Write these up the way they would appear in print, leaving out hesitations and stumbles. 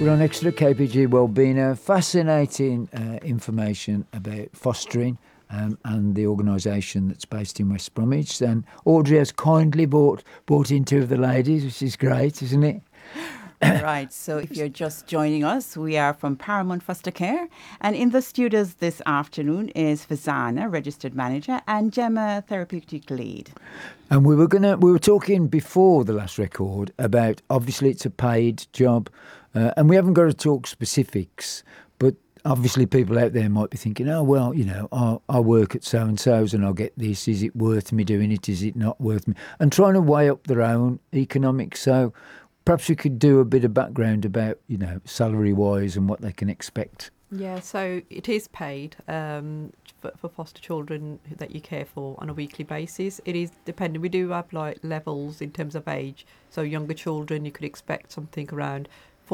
We're on Extra KPG Wellbeing, fascinating information about fostering and the organisation that's based in West Bromwich. And Audrey has kindly brought in two of the ladies, which is great, isn't it? Right, so if you're just joining us, we are from Paramount Foster Care, and in the studios this afternoon is Fazana, Registered Manager, and Gemma, Therapeutic Lead. And we were talking before the last record about, obviously it's a paid job, and we haven't got to talk specifics, but obviously people out there might be thinking, oh, well, you know, I work at so-and-so's and I'll get this, is it worth me doing it, is it not worth me? And trying to weigh up their own economics. So perhaps we could do a bit of background about, you know, salary-wise and what they can expect. Yeah, so it is paid for foster children that you care for on a weekly basis. It is dependent. We do have like levels in terms of age. So younger children, you could expect something around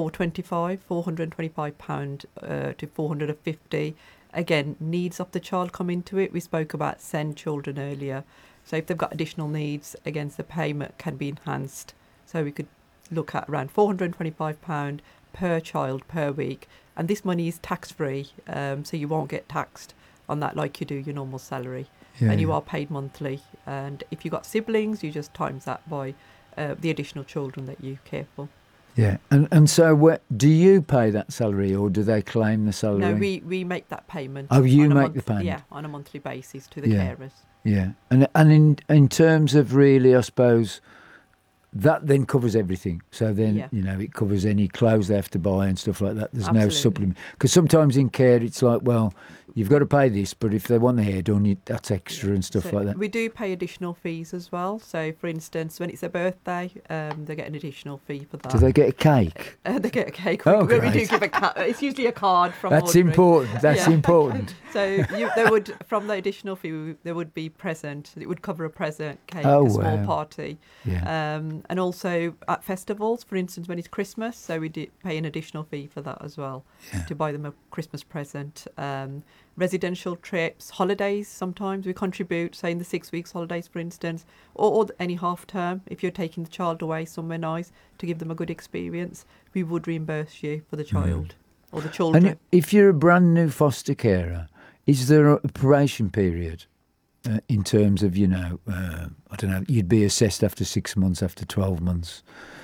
£425 to £450. Again, needs of the child come into it. We spoke about SEND children earlier. So if they've got additional needs, again, the payment can be enhanced. So we could look at around £425 per child per week, and this money is tax-free, so you won't get taxed on that like you do your normal salary. And you are paid monthly, and if you've got siblings, you just times that by the additional children that you care for. Yeah, and so do you pay that salary or do they claim the salary? No, we make that payment. Oh, you make the payment? Yeah, on a monthly basis to the carers. Yeah, and in terms of really, I suppose, that then covers everything. So then, you know, it covers any clothes they have to buy and stuff like that. There's no supplement. Because sometimes in care, it's like, well, you've got to pay this, but if they want the hair done, that's extra and stuff like that. We do pay additional fees as well. So, for instance, when it's their birthday, they get an additional fee for that. Do they get a cake? They get a cake. Oh, we do give a card. It's usually a card from That's Audrey. important. That's important. So there would, from the additional fee, there would be present. It would cover a present, cake, a small party. Yeah. And also at festivals, for instance, when it's Christmas, so we do pay an additional fee for that as well, to buy them a Christmas present. Residential trips, holidays, sometimes we contribute, say in the 6 weeks holidays, for instance, or any half term. If you're taking the child away somewhere nice to give them a good experience, we would reimburse you for the child or the children. And if you're a brand new foster carer, is there a probation period in terms of, you know, I don't know, you'd be assessed after 6 months, after 12 months?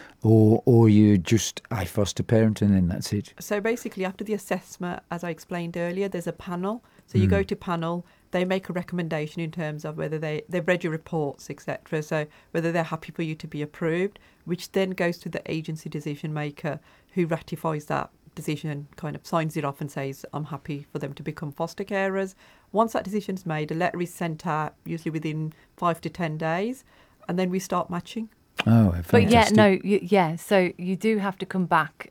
Or you just a foster parent and then that's it? So basically after the assessment, as I explained earlier, there's a panel. So you go to panel, they make a recommendation in terms of whether they've read your reports, etc. So whether they're happy for you to be approved, which then goes to the agency decision maker who ratifies that decision, kind of signs it off and says, I'm happy for them to become foster carers. Once that decision's made, a letter is sent out, usually within 5 to 10 days, and then we start matching. Oh, fantastic. But so you do have to come back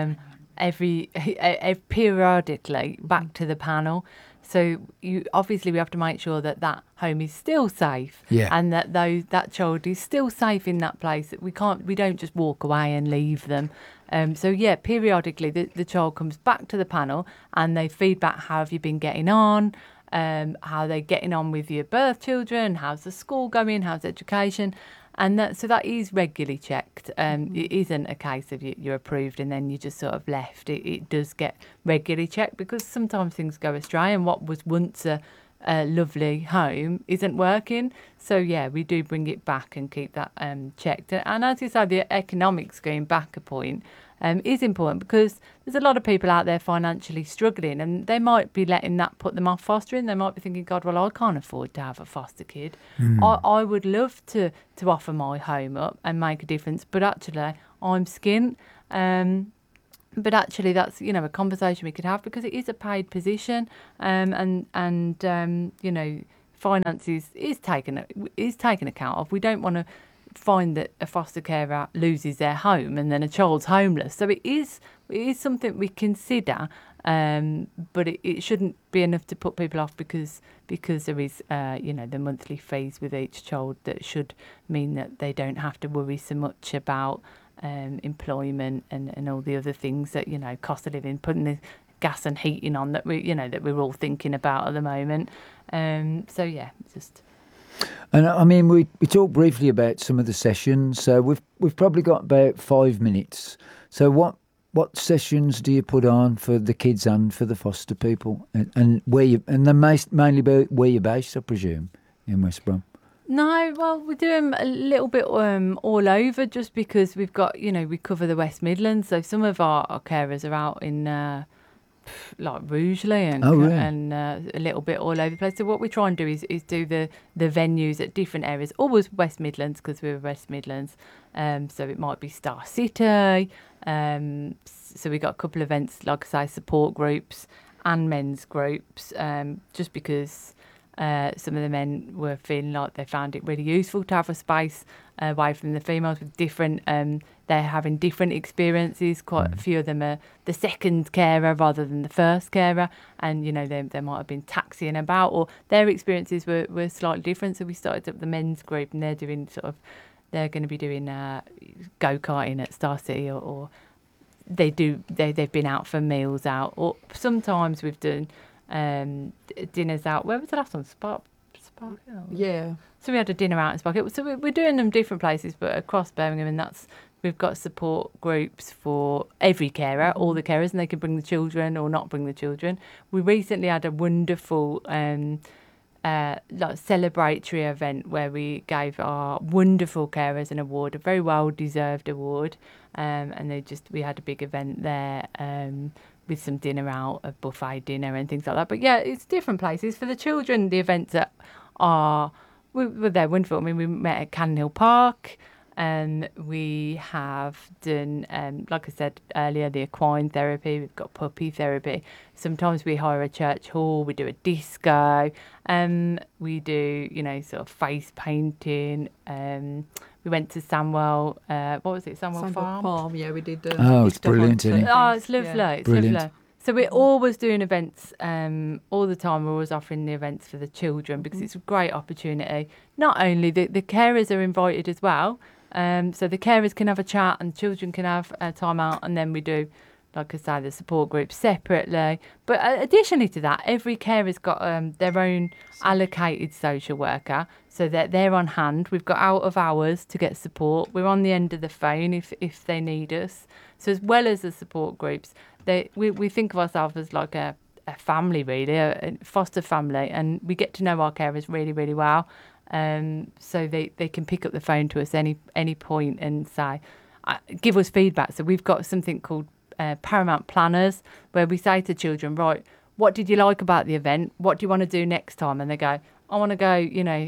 periodically back to the panel. So we have to make sure that home is still safe, and that that child is still safe in that place. That we don't just walk away and leave them. Periodically the child comes back to the panel and they feedback, how have you been getting on, how they're getting on with your birth children, how's the school going, how's education. And that is regularly checked. It isn't a case of you're approved and then you just sort of left. It does get regularly checked because sometimes things go astray and what was once a lovely home isn't working. So, we do bring it back and keep that checked. And as you say, the economics, going back a point, is important because there's a lot of people out there financially struggling and they might be letting that put them off fostering. They might be thinking, God, well, I can't afford to have a foster kid. I would love to offer my home up and make a difference, but actually I'm skint. But actually that's, a conversation we could have because it is a paid position, and finances is taken account of. We don't want to find that a foster carer loses their home and then a child's homeless. So it is something we consider, but it shouldn't be enough to put people off because there is the monthly fees with each child that should mean that they don't have to worry so much about employment and all the other things that cost of living, putting the gas and heating on that we're all thinking about at the moment. Just. And I mean, we talked briefly about some of the sessions. So we've probably got about 5 minutes. So what what sessions do you put on for the kids and for the foster people, and where you, and then mainly where you're based, I presume, in West Brom? No, well, we do them a little bit all over, just because we've got, we cover the West Midlands, so some of our carers are out in like Rugeley and a little bit all over the place. So what we try and do is do the venues at different areas, always West Midlands because we're West Midlands. So it might be Star City. So we got a couple of events, like I say, support groups and men's groups, just because some of the men were feeling like they found it really useful to have a space away from the females with different, they're having different experiences. Quite a few of them are the second carer rather than the first carer, and they might have been taxiing about, or their experiences were slightly different. So we started up the men's group, and they're going to be doing go-karting at Star City, or they've been out for meals out, or sometimes we've done dinners out. Where was the last one? Spark Hill? Yeah. So we had a dinner out in Spark Hill. So we're doing them different places, but across Birmingham, and we've got support groups for every carer, all the carers, and they can bring the children or not bring the children. We recently had a wonderful celebratory event where we gave our wonderful carers an award, a very well-deserved award, and we had a big event there with some dinner out, a buffet dinner and things like that. But yeah, it's different places. For the children, the events that they're wonderful. I mean, we met at Cannon Hill Park, and we have done, like I said earlier, the equine therapy. We've got puppy therapy. Sometimes we hire a church hall. We do a disco. We do, sort of face painting. We went to Samwell. What was it? Samwell Farm. Yeah, we did. It's brilliant, isn't it? Oh, it's lovely. Yeah. It's Brilliant. lovely. So we're always doing events all the time. We're always offering the events for the children because it's a great opportunity. Not only the carers are invited as well. So the carers can have a chat and children can have a time out, and then we do, like I say, the support group separately. But additionally to that, every carer's got their own allocated social worker, so that they're on hand. We've got out of hours to get support. We're on the end of the phone if they need us. So as well as the support groups, we think of ourselves as like a family, really, a foster family, and we get to know our carers really, really well. So they can pick up the phone to us any point and say, give us feedback. So we've got something called Paramount Planners, where we say to children, right, what did you like about the event? What do you want to do next time? And they go, I want to go,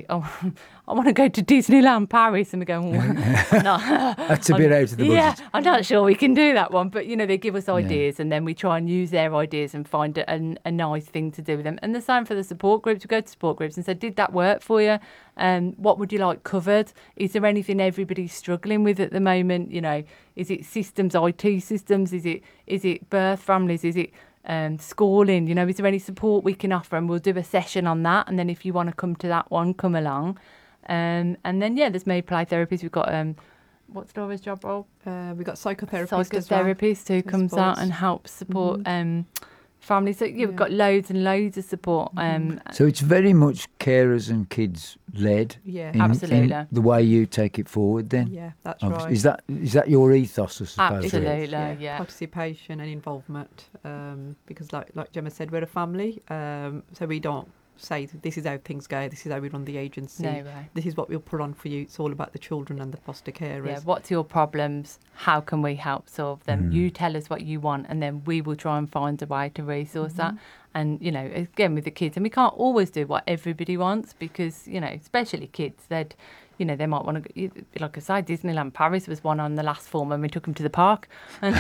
I want to go to Disneyland Paris. And we go, no. That's a bit out of the budget. Yeah, I'm not sure we can do that one. But, they give us ideas, and then we try and use their ideas and find a nice thing to do with them. And the same for the support groups. We go to support groups and say, did that work for you? What would you like covered? Is there anything everybody's struggling with at the moment? Is it systems, IT systems? Is it birth families? Is it schooling? Is there any support we can offer? And we'll do a session on that. And then if you want to come to that one, come along. And then there's Made Play therapies. We've got what's Laura's job role? We've got psychotherapist who comes out and helps support families. So we've got loads and loads of support. So it's very much carers and kids led. Yeah, absolutely. In the way you take it forward, then. Yeah, that's obviously. right. Is that your ethos, I suppose? Absolutely, yeah. Participation and involvement, because like Gemma said, we're a family, so we don't say this is how things go, this is how we run the agency, no way. This is what we'll put on for you. It's all about the children and the foster carers. Yeah, what's your problems? How can we help solve them? You tell us what you want, and then we will try and find a way to resource that. And again, with the kids, and we can't always do what everybody wants, because especially kids, they might want to go, like I say, Disneyland Paris was one on the last form when we took them to the park. And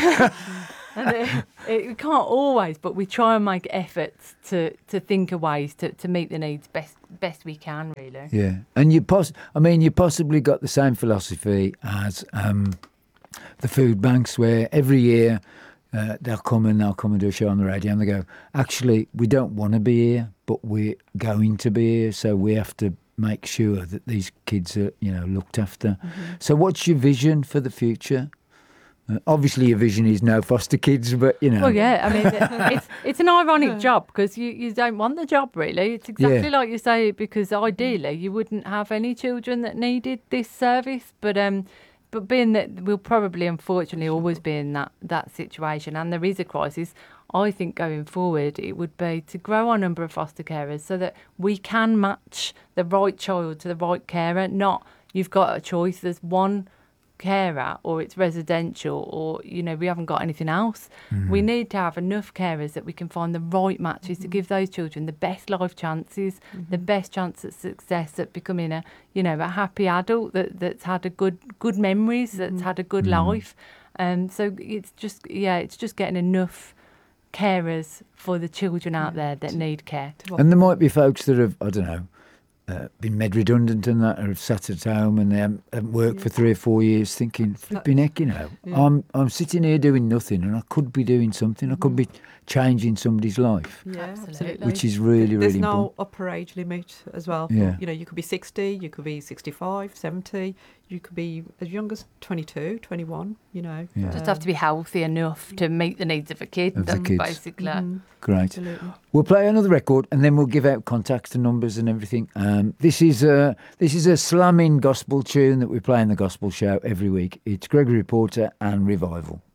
we can't always, but we try and make efforts to think of ways to meet the needs best we can, really. Yeah, and you possibly got the same philosophy as the food banks, where every year they'll come and do a show on the radio, and they go, actually, we don't want to be here, but we're going to be here, so we have to make sure that these kids are, looked after. So what's your vision for the future? Obviously your vision is no foster kids, but Well, yeah, I mean, it's an ironic job, because you don't want the job, really. It's exactly like you say, because ideally you wouldn't have any children that needed this service, but but being that we'll probably, unfortunately, always be in that situation, and there is a crisis, I think going forward it would be to grow our number of foster carers so that we can match the right child to the right carer. Not you've got a choice. There's one carer, or it's residential, or we haven't got anything else. We need to have enough carers that we can find the right matches to give those children the best life chances, the best chance at success at becoming a happy adult that's had a good memories, that's had a good life. So it's just getting enough carers for the children out there that need care. And there might be folks that have, I don't know, been made redundant and that, or have sat at home and they haven't worked for 3 or 4 years, thinking, flipping heck, I'm sitting here doing nothing, and I could be doing something. I could be changing somebody's life. Yeah, absolutely. Which is really, There's really no important. upper age limit as well. Yeah. You could be 60, you could be 65, 70, you could be as young as 22, 21, Yeah. Just have to be healthy enough to meet the needs of a kid. Of the That's kids. basically. Great. Absolutely. We'll play another record and then we'll give out contacts and numbers and everything. This is a slamming gospel tune that we play in the gospel show every week. It's Gregory Porter and Revival.